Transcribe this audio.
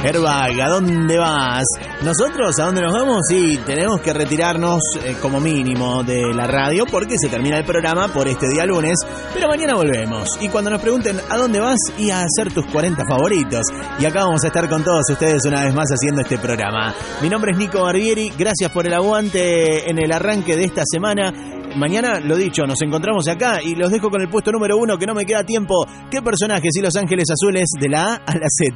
Airbag, ¿a dónde vas? ¿Nosotros a dónde nos vamos? Sí, tenemos que retirarnos como mínimo de la radio porque se termina el programa por este día lunes, pero mañana volvemos. Y cuando nos pregunten ¿a dónde vas? Y a hacer tus 40 favoritos. Y acá vamos a estar con todos ustedes una vez más haciendo este programa. Mi nombre es Nico Barbieri, gracias por el aguante en el arranque de esta semana. Mañana, lo dicho, nos encontramos acá y los dejo con el puesto número 1 que no me queda tiempo. ¿Qué personajes y Los Ángeles Azules de la A a la Z?